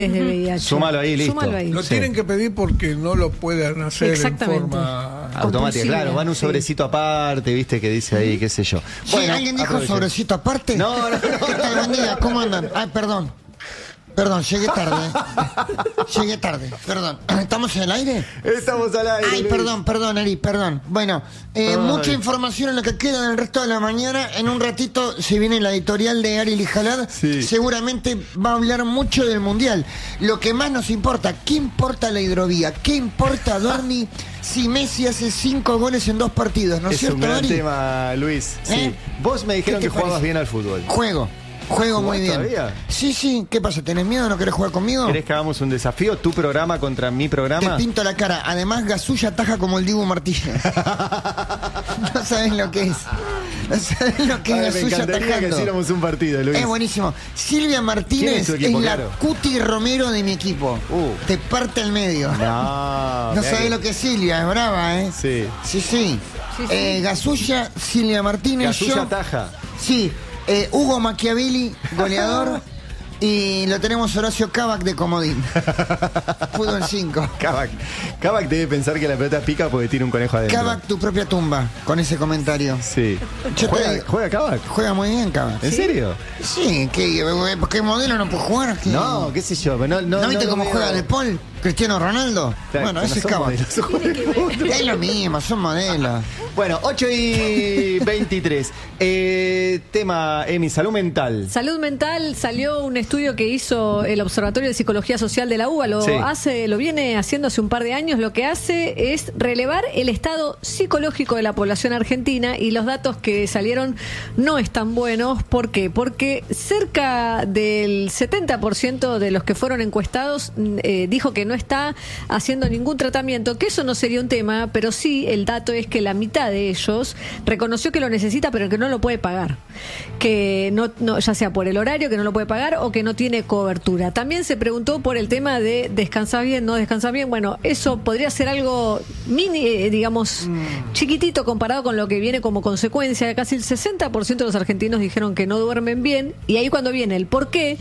de VIH. Súmalo ahí, listo. Súmalo ahí. Lo tienen que pedir porque no lo pueden hacer en forma automática. Claro, van un sobrecito aparte, viste, que dice ahí, qué sé yo. Sí, bueno, ¿alguien dijo sobrecito aparte? No. ¿Qué tal? Buen día, ¿cómo andan? Ay, perdón, llegué tarde, perdón. ¿Estamos en el aire? Estamos al aire. Ay, perdón, Eri, perdón. Bueno, mucha información en lo que queda del resto de la mañana. En un ratito se viene la editorial de Ari Lijalad. Sí. Seguramente va a hablar mucho del Mundial. Lo que más nos importa, ¿qué importa la hidrovía? ¿Qué importa, Dorni, si Messi hace 5 goles en 2 partidos? ¿No es cierto, un gran Ari? tema, Luis. Sí. Vos me dijeron que jugabas bien al fútbol. Juego muy bien. ¿Todavía? Sí. ¿Qué pasa? ¿Tenés miedo? ¿No querés jugar conmigo? ¿Querés que hagamos un desafío? ¿Tu programa contra mi programa? Te pinto la cara. Además, Gasulla ataja como el Dibu Martínez. No sabés lo que es. No sabés lo que es Me Gasulla encantaría atajando. que hiciéramos un partido, Luis. Es buenísimo. Silvia Martínez ¿Quién es tu equipo, la claro? Cuti Romero de mi equipo. Te parte al medio. No sabés lo que es Silvia. Es brava, ¿eh? Sí. Sí. Gasulla, Silvia Martínez. Gasulla ataja. Sí. Hugo Machiavelli, goleador. Y lo tenemos Horacio Kavak de comodín. Fútbol 5. Kavak debe pensar que la pelota pica porque tiene un conejo adentro. Kavak, tu propia tumba, con ese comentario. Sí. ¿Juega Kavak? Juega muy bien Kavak. ¿En serio? Sí, ¿qué modelo no puede jugar? No, qué sé yo. ¿No viste cómo juega De Paul? ¿Cristiano Ronaldo? Claro, bueno, ese es Kavak. Es lo mismo, son modelos. Bueno, 8:23. Tema, Emi, salud mental. Salud mental, salió un estudio que hizo el Observatorio de Psicología Social de la UBA, lo viene haciendo hace un par de años. Lo que hace es relevar el estado psicológico de la población argentina, y los datos que salieron no están buenos. ¿Por qué? Porque cerca del 70% de los que fueron encuestados dijo que no está haciendo ningún tratamiento, que eso no sería un tema, pero sí el dato es que la mitad de ellos reconoció que lo necesita pero que no lo puede pagar, que no ya sea por el horario, que no lo puede pagar, o que no tiene cobertura. También se preguntó por el tema de descansar bien, no descansar bien. Bueno, eso podría ser algo chiquitito comparado con lo que viene como consecuencia. Casi el 60% de los argentinos dijeron que no duermen bien, y ahí cuando viene el ¿por qué?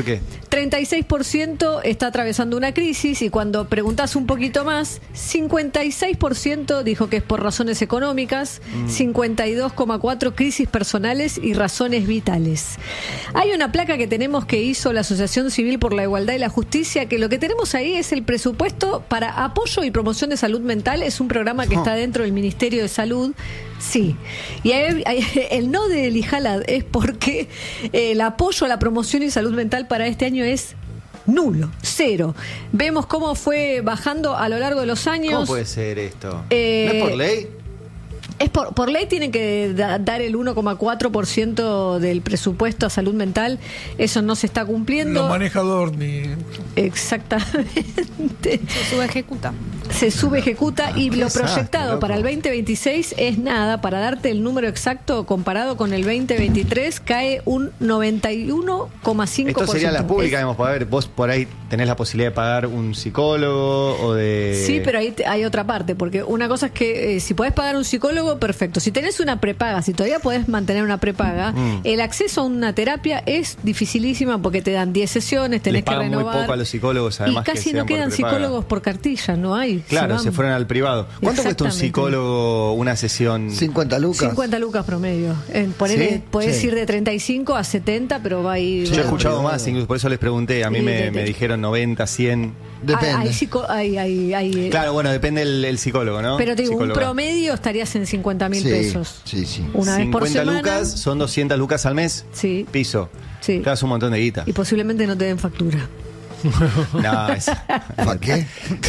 36% está atravesando una crisis, y cuando preguntás un poquito más, 56% dijo que es por razones económicas, 52,4% crisis personales y razones vitales. Hay una placa que tenemos que hizo la Asociación Civil por la Igualdad y la Justicia, que lo que tenemos ahí es el presupuesto para apoyo y promoción de salud mental. Es un programa que está dentro del Ministerio de Salud. Sí. Y el no de Lijalad es porque el apoyo a la promoción y salud mental para este año es nulo, 0. Vemos cómo fue bajando a lo largo de los años. ¿Cómo puede ser esto? ¿No es por ley? Es por ley tienen que dar el 1,4% del presupuesto a salud mental. Eso no se está cumpliendo. Lo maneja Dorni. Exactamente. Se subejecuta y lo proyectado para el 2026 es nada. Para darte el número exacto, comparado con el 2023, cae un 91,5%. Esto sería la pública, digamos, para ver, vos por ahí tenés la posibilidad de pagar un psicólogo o de... Sí, pero ahí hay otra parte, porque una cosa es que si podés pagar un psicólogo, perfecto. Si tenés una prepaga, si todavía podés mantener una prepaga, el acceso a una terapia es dificilísima, porque te dan 10 sesiones, tenés que renovar. Muy poco a los psicólogos, además, y casi que no quedan psicólogos por cartilla, no hay. Claro, se fueron al privado. ¿Cuánto cuesta un psicólogo una sesión? 50 lucas. 50 lucas promedio. Podés ir de 35 a 70, pero va a ir... Yo he escuchado más, incluso por eso les pregunté. A mí me dijeron 90, 100. Depende. Claro, bueno, depende el psicólogo, ¿no? Pero te digo, un promedio estarías en 50.000 pesos. Sí. Una vez por 50 semana. lucas son 200 lucas al mes. Sí. Piso. Sí. Claro, es un montón de guita. Y posiblemente no te den factura. No, ¿Para qué?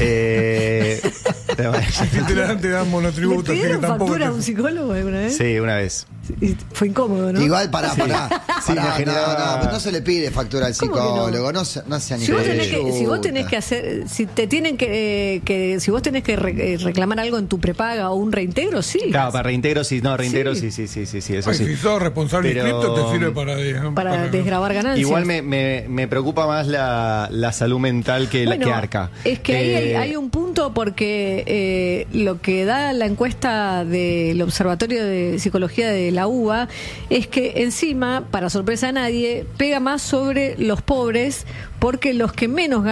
Te dan monotributo. ¿Le pidieron tampoco factura a un psicólogo alguna vez? Sí, una vez. Y fue incómodo, ¿no? Igual, pará. No se le pide factura al psicólogo, no sea si vos tenés que hacer, si vos tenés que reclamar algo en tu prepaga o un reintegro, sí. Claro, para reintegro sí, eso sí. Si sos responsable inscripto, te sirve para desgravar ganancias. Igual me preocupa más la la salud mental que arca. Es que ahí hay un punto porque lo que da la encuesta del Observatorio de Psicología de la UBA es que encima, para sorpresa de nadie, pega más sobre los pobres porque los que menos ganan